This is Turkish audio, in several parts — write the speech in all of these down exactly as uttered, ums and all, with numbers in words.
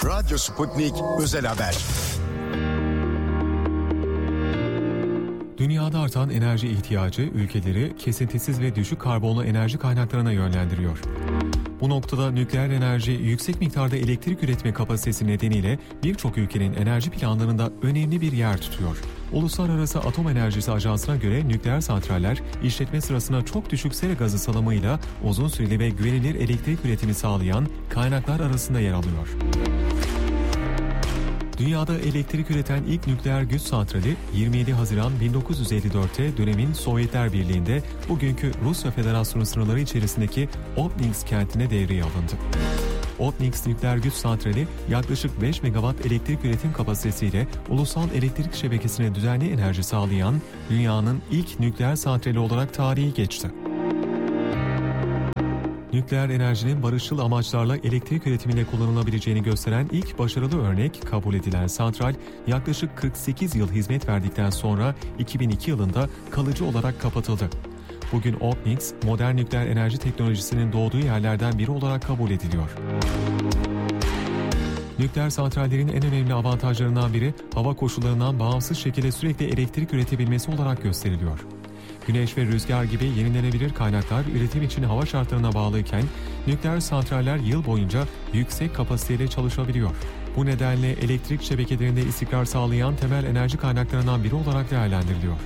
Radyo Sputnik Özel Haber. Dünyada artan enerji ihtiyacı ülkeleri kesintisiz ve düşük karbonlu enerji kaynaklarına yönlendiriyor. Bu noktada nükleer enerji yüksek miktarda elektrik üretme kapasitesi nedeniyle birçok ülkenin enerji planlarında önemli bir yer tutuyor. Uluslararası Atom Enerjisi Ajansı'na göre nükleer santraller işletme sırasında çok düşük sera gazı salımıyla uzun süreli ve güvenilir elektrik üretimi sağlayan kaynaklar arasında yer alıyor. Dünyada elektrik üreten ilk nükleer güç santrali yirmi yedi Haziran bin dokuz yüz elli dörtte dönemin Sovyetler Birliği'nde bugünkü Rusya Federasyonu sınırları içerisindeki Otninsk kentine devreye alındı. Otninsk nükleer güç santrali yaklaşık beş megawatt elektrik üretim kapasitesiyle ulusal elektrik şebekesine düzenli enerji sağlayan dünyanın ilk nükleer santrali olarak tarihe geçti. Nükleer enerjinin barışçıl amaçlarla elektrik üretiminde kullanılabileceğini gösteren ilk başarılı örnek kabul edilen santral yaklaşık kırk sekiz yıl hizmet verdikten sonra iki bin iki yılında kalıcı olarak kapatıldı. Bugün Otninsk, modern nükleer enerji teknolojisinin doğduğu yerlerden biri olarak kabul ediliyor. Nükleer santrallerin en önemli avantajlarından biri hava koşullarından bağımsız şekilde sürekli elektrik üretebilmesi olarak gösteriliyor. Güneş ve rüzgar gibi yenilenebilir kaynaklar üretim için hava şartlarına bağlıyken nükleer santraller yıl boyunca yüksek kapasiteyle çalışabiliyor. Bu nedenle elektrik şebekelerinde istikrar sağlayan temel enerji kaynaklarından biri olarak değerlendiriliyor.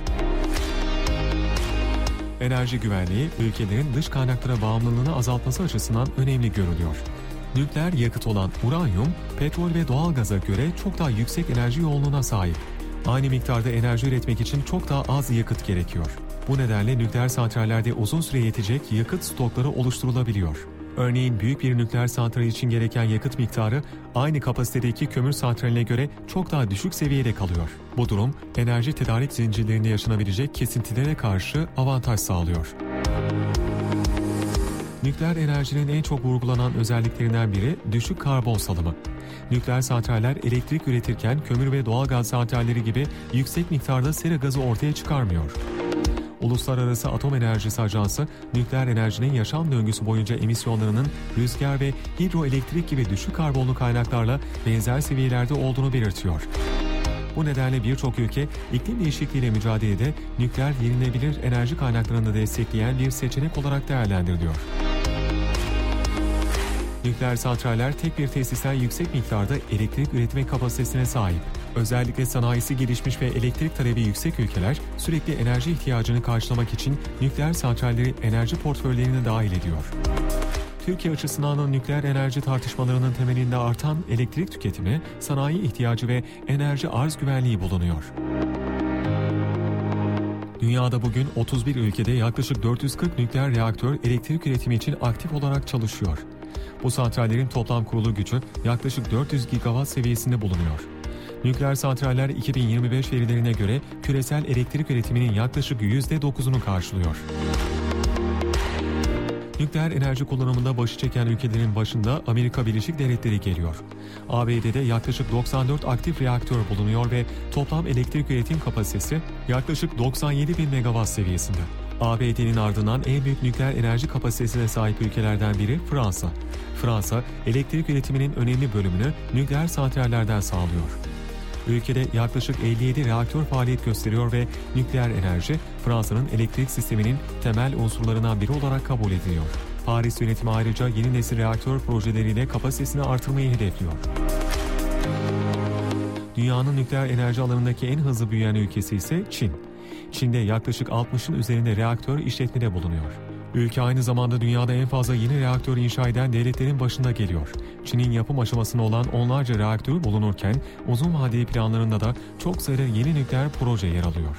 Enerji güvenliği, ülkelerin dış kaynaklara bağımlılığını azaltması açısından önemli görülüyor. Nükleer yakıt olan uranyum, petrol ve doğalgaza göre çok daha yüksek enerji yoğunluğuna sahip. Aynı miktarda enerji üretmek için çok daha az yakıt gerekiyor. Bu nedenle nükleer santrallerde uzun süre yetecek yakıt stokları oluşturulabiliyor. Örneğin büyük bir nükleer santral için gereken yakıt miktarı aynı kapasitedeki kömür santraline göre çok daha düşük seviyede kalıyor. Bu durum enerji tedarik zincirlerinde yaşanabilecek kesintilere karşı avantaj sağlıyor. Nükleer enerjinin en çok vurgulanan özelliklerinden biri düşük karbon salımı. Nükleer santraller elektrik üretirken kömür ve doğalgaz santralleri gibi yüksek miktarda sera gazı ortaya çıkarmıyor. Uluslararası Atom Enerjisi Ajansı, nükleer enerjinin yaşam döngüsü boyunca emisyonlarının rüzgar ve hidroelektrik gibi düşük karbonlu kaynaklarla benzer seviyelerde olduğunu belirtiyor. Bu nedenle birçok ülke iklim değişikliğiyle mücadelede nükleer yenilenebilir enerji kaynaklarını destekleyen bir seçenek olarak değerlendiriliyor. Nükleer santraller tek bir tesisten yüksek miktarda elektrik üretme kapasitesine sahip. Özellikle sanayisi gelişmiş ve elektrik talebi yüksek ülkeler sürekli enerji ihtiyacını karşılamak için nükleer santralleri enerji portföylerine dahil ediyor. Türkiye açısından da nükleer enerji tartışmalarının temelinde artan elektrik tüketimi, sanayi ihtiyacı ve enerji arz güvenliği bulunuyor. Dünyada bugün otuz bir ülkede yaklaşık dört yüz kırk nükleer reaktör elektrik üretimi için aktif olarak çalışıyor. Bu santrallerin toplam kurulu gücü yaklaşık dört yüz gigawatt seviyesinde bulunuyor. Nükleer santraller iki bin yirmi beş verilerine göre küresel elektrik üretiminin yaklaşık yüzde dokuzunu karşılıyor. Nükleer enerji kullanımında başı çeken ülkelerin başında Amerika Birleşik Devletleri geliyor. A B D'de yaklaşık doksan dört aktif reaktör bulunuyor ve toplam elektrik üretim kapasitesi yaklaşık doksan yedi bin megawatt seviyesinde. A B D'nin ardından en büyük nükleer enerji kapasitesine sahip ülkelerden biri Fransa. Fransa, elektrik üretiminin önemli bölümünü nükleer santrallerden sağlıyor. Ülkede yaklaşık elli yedi reaktör faaliyet gösteriyor ve nükleer enerji, Fransa'nın elektrik sisteminin temel unsurlarından biri olarak kabul ediliyor. Paris yönetimi ayrıca yeni nesil reaktör projeleriyle kapasitesini artırmayı hedefliyor. Dünyanın nükleer enerji alanındaki en hızlı büyüyen ülkesi ise Çin. Çin'de yaklaşık altmışın üzerinde reaktör işletmede bulunuyor. Ülke aynı zamanda dünyada en fazla yeni reaktör inşa eden devletlerin başında geliyor. Çin'in yapım aşamasında olan onlarca reaktör bulunurken uzun vadeli planlarında da çok sayıda yeni nükleer proje yer alıyor.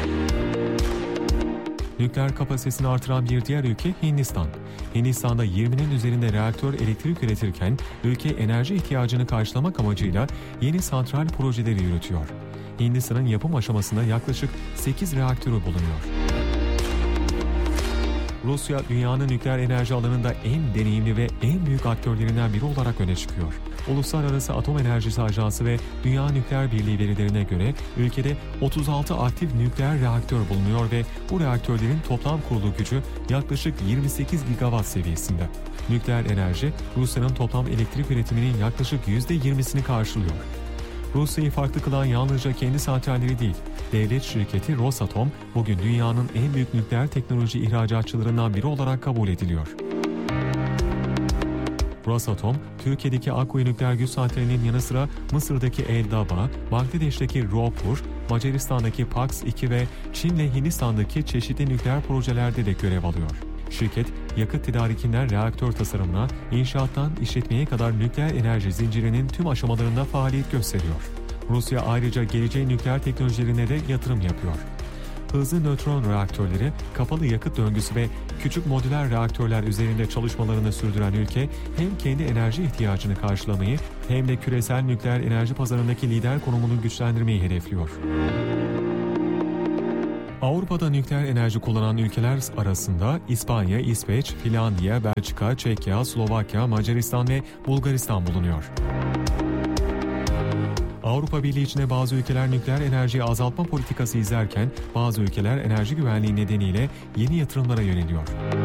Nükleer kapasitesini artıran bir diğer ülke Hindistan. Hindistan'da yirminin üzerinde reaktör elektrik üretirken ülke enerji ihtiyacını karşılamak amacıyla yeni santral projeleri yürütüyor. Hindistan'ın yapım aşamasında yaklaşık sekiz reaktörü bulunuyor. Rusya, dünyanın nükleer enerji alanında en deneyimli ve en büyük aktörlerinden biri olarak öne çıkıyor. Uluslararası Atom Enerjisi Ajansı ve Dünya Nükleer Birliği verilerine göre ülkede otuz altı aktif nükleer reaktör bulunuyor ve bu reaktörlerin toplam kurulu gücü yaklaşık yirmi sekiz gigawatt seviyesinde. Nükleer enerji, Rusya'nın toplam elektrik üretiminin yaklaşık yüzde yirmisini karşılıyor. Rusya'yı farklı kılan yalnızca kendi santralleri değil, devlet şirketi Rosatom bugün dünyanın en büyük nükleer teknoloji ihracatçılarından biri olarak kabul ediliyor. Rosatom, Türkiye'deki Akkuyu Nükleer Güç Santrali'nin yanı sıra Mısır'daki Eldaba, Bangladeş'teki Ropur, Macaristan'daki Paks iki ve Çin'le Hindistan'daki çeşitli nükleer projelerde de görev alıyor. Şirket, yakıt tedarikinden reaktör tasarımına, inşaattan işletmeye kadar nükleer enerji zincirinin tüm aşamalarında faaliyet gösteriyor. Rusya ayrıca geleceğin nükleer teknolojilerine de yatırım yapıyor. Hızlı nötron reaktörleri, kapalı yakıt döngüsü ve küçük modüler reaktörler üzerinde çalışmalarını sürdüren ülke, hem kendi enerji ihtiyacını karşılamayı hem de küresel nükleer enerji pazarındaki lider konumunu güçlendirmeyi hedefliyor. Avrupa'da nükleer enerji kullanan ülkeler arasında İspanya, İsveç, Finlandiya, Belçika, Çekya, Slovakya, Macaristan ve Bulgaristan bulunuyor. Avrupa Birliği içinde bazı ülkeler nükleer enerjiyi azaltma politikası izlerken bazı ülkeler enerji güvenliği nedeniyle yeni yatırımlara yöneliyor.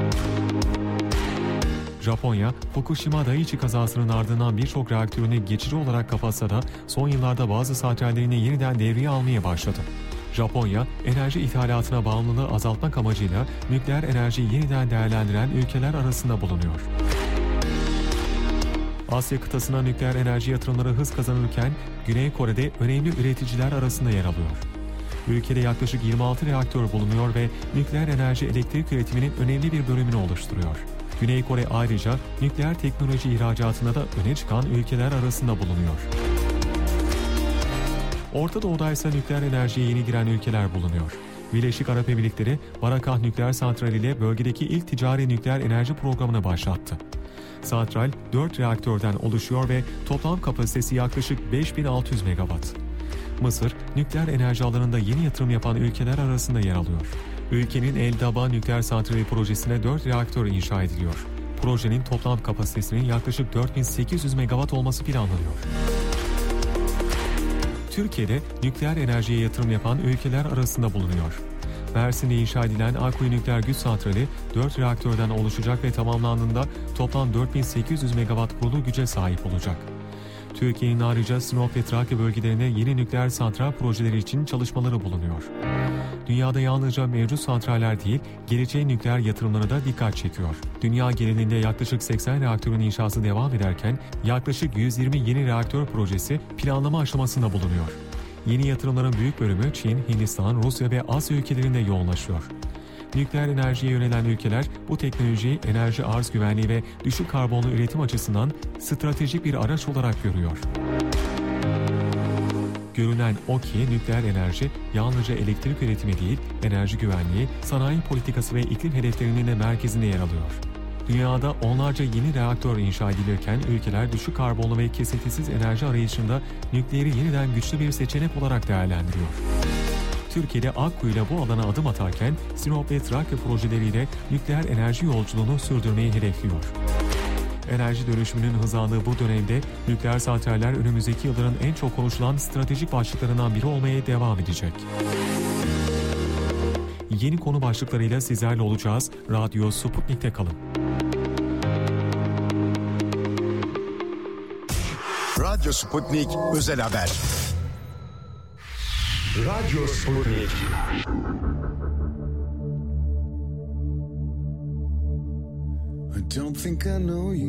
Japonya, Fukushima Daiichi kazasının ardından birçok reaktörünü geçici olarak kapatsa da son yıllarda bazı santrallerini yeniden devreye almaya başladı. Japonya, enerji ithalatına bağımlılığı azaltmak amacıyla nükleer enerjiyi yeniden değerlendiren ülkeler arasında bulunuyor. Asya kıtasına nükleer enerji yatırımları hız kazanırken Güney Kore'de önemli üreticiler arasında yer alıyor. Ülkede yaklaşık yirmi altı reaktör bulunuyor ve nükleer enerji elektrik üretiminin önemli bir bölümünü oluşturuyor. Güney Kore ayrıca nükleer teknoloji ihracatında da öne çıkan ülkeler arasında bulunuyor. Orta Doğu'da ise nükleer enerjiye yeni giren ülkeler bulunuyor. Birleşik Arap Emirlikleri, Barakah Nükleer Santrali ile bölgedeki ilk ticari nükleer enerji programını başlattı. Santral dört reaktörden oluşuyor ve toplam kapasitesi yaklaşık beş bin altı yüz megawatt. Mısır, nükleer enerji alanında yeni yatırım yapan ülkeler arasında yer alıyor. Ülkenin Eldaba Nükleer Santrali projesine dört reaktör inşa ediliyor. Projenin toplam kapasitesinin yaklaşık dört bin sekiz yüz megawatt olması planlanıyor. Türkiye'de nükleer enerjiye yatırım yapan ülkeler arasında bulunuyor. Mersin'de inşa edilen Akkuyu Nükleer Güç Santrali dört reaktörden oluşacak ve tamamlandığında toplam dört bin sekiz yüz megawatt kurulu güce sahip olacak. Türkiye'nin ayrıca Sinop ve Trakya bölgelerinde yeni nükleer santral projeleri için çalışmaları bulunuyor. Dünyada yalnızca mevcut santraller değil, geleceğin nükleer yatırımları da dikkat çekiyor. Dünya genelinde yaklaşık seksen reaktörün inşası devam ederken yaklaşık yüz yirmi yeni reaktör projesi planlama aşamasında bulunuyor. Yeni yatırımların büyük bölümü Çin, Hindistan, Rusya ve Asya ülkelerinde yoğunlaşıyor. Nükleer enerjiye yönelen ülkeler bu teknolojiyi enerji arz güvenliği ve düşük karbonlu üretim açısından stratejik bir araç olarak görüyor. Görünen o ki nükleer enerji yalnızca elektrik üretimi değil, enerji güvenliği, sanayi politikası ve iklim hedeflerinin de merkezinde yer alıyor. Dünyada onlarca yeni reaktör inşa edilirken ülkeler düşük karbonlu ve kesintisiz enerji arayışında nükleeri yeniden güçlü bir seçenek olarak değerlendiriyor. Türkiye'de Akkuyu ile bu alana adım atarken Sinop ve Trakya projeleriyle nükleer enerji yolculuğunu sürdürmeyi hedefliyor. Enerji dönüşümünün hızlandığı bu dönemde nükleer santraller önümüzdeki yılların en çok konuşulan stratejik başlıklarından biri olmaya devam edecek. Yeni konu başlıklarıyla sizlerle olacağız. Radyo Sputnik'te kalın. Radyo Sputnik Özel Haber. Radyo Sputnik. I don't think I know you.